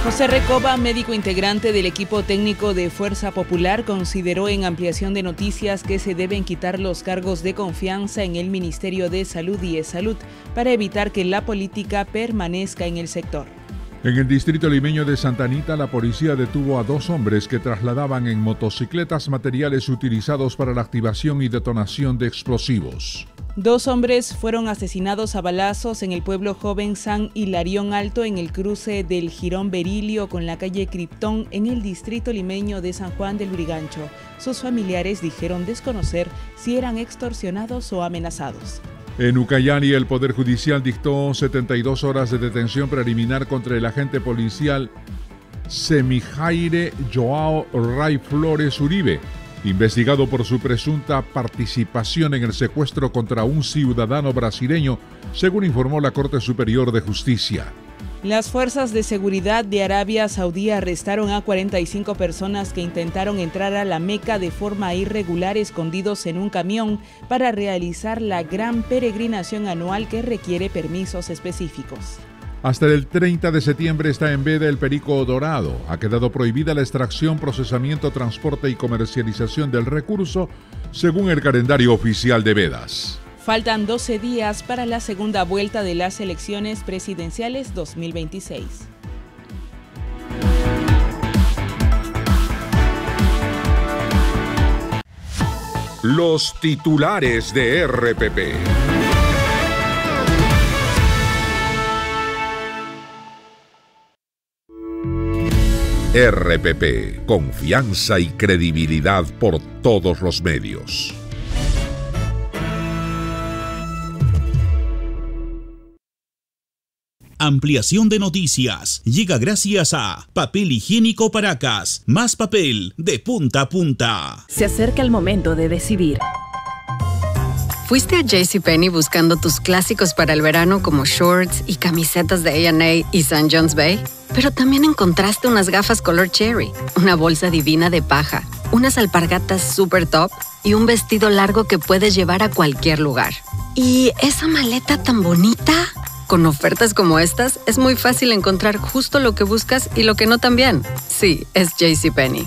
José Recoba, médico integrante del equipo técnico de Fuerza Popular, consideró en Ampliación de Noticias que se deben quitar los cargos de confianza en el Ministerio de Salud y E-Salud para evitar que la política permanezca en el sector. En el distrito limeño de Santa Anita, la policía detuvo a 2 hombres que trasladaban en motocicletas materiales utilizados para la activación y detonación de explosivos. 2 hombres fueron asesinados a balazos en el pueblo joven San Hilarión Alto, en el cruce del Jirón Berilio con la calle Criptón, en el distrito limeño de San Juan del Lurigancho. Sus familiares dijeron desconocer si eran extorsionados o amenazados. En Ucayali, el Poder Judicial dictó 72 horas de detención preliminar contra el agente policial Semijaire Joao Ray Flores Uribe, investigado por su presunta participación en el secuestro contra un ciudadano brasileño, según informó la Corte Superior de Justicia. Las fuerzas de seguridad de Arabia Saudí arrestaron a 45 personas que intentaron entrar a la Meca de forma irregular, escondidos en un camión, para realizar la gran peregrinación anual que requiere permisos específicos. Hasta el 30 de septiembre está en veda el perico dorado. Ha quedado prohibida la extracción, procesamiento, transporte y comercialización del recurso, según el calendario oficial de vedas. Faltan 12 días para la segunda vuelta de las elecciones presidenciales 2026. Los titulares de RPP. RPP, confianza y credibilidad por todos los medios. Ampliación de Noticias llega gracias a Papel Higiénico Paracas, más papel de punta a punta. Se acerca el momento de decidir. ¿Fuiste a JCPenney buscando tus clásicos para el verano como shorts y camisetas de A&A y St. John's Bay? Pero también encontraste unas gafas color cherry, una bolsa divina de paja, unas alpargatas super top y un vestido largo que puedes llevar a cualquier lugar. ¿Y esa maleta tan bonita? Con ofertas como estas, es muy fácil encontrar justo lo que buscas y lo que no también. Sí, es JCPenney.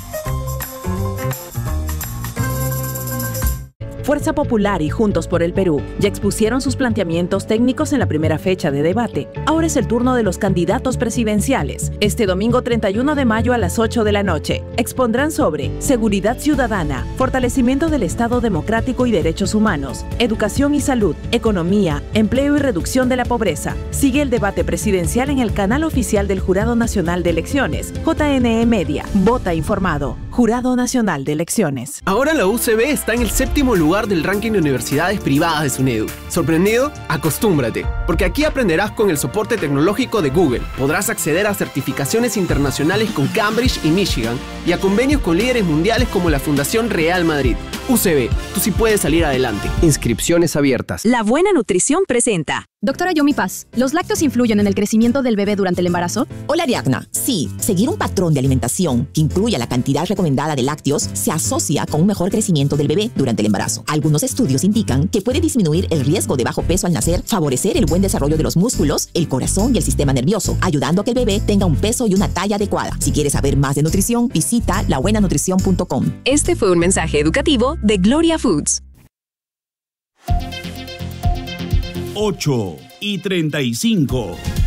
Fuerza Popular y Juntos por el Perú ya expusieron sus planteamientos técnicos en la primera fecha de debate. Ahora es el turno de los candidatos presidenciales. Este domingo 31 de mayo a las 8 de la noche expondrán sobre seguridad ciudadana, fortalecimiento del Estado democrático y derechos humanos, educación y salud, economía, empleo y reducción de la pobreza. Sigue el debate presidencial en el canal oficial del Jurado Nacional de Elecciones, JNE Media. Vota informado. Jurado Nacional de Elecciones. Ahora la UCB está en el 7º lugar del ranking de universidades privadas de SUNEDU. ¿Sorprendido? Acostúmbrate, porque aquí aprenderás con el soporte tecnológico de Google. Podrás acceder a certificaciones internacionales con Cambridge y Michigan y a convenios con líderes mundiales como la Fundación Real Madrid. UCB, tú sí puedes salir adelante. Inscripciones abiertas. La Buena Nutrición presenta. Doctora Yomi Paz, ¿los lácteos influyen en el crecimiento del bebé durante el embarazo? Hola Ariadna, sí, seguir un patrón de alimentación que incluya la cantidad recomendada de lácteos se asocia con un mejor crecimiento del bebé durante el embarazo. Algunos estudios indican que puede disminuir el riesgo de bajo peso al nacer, favorecer el buen desarrollo de los músculos, el corazón y el sistema nervioso, ayudando a que el bebé tenga un peso y una talla adecuada. Si quieres saber más de nutrición, visita labuenanutrición.com. Este fue un mensaje educativo de Gloria Foods. 8:35.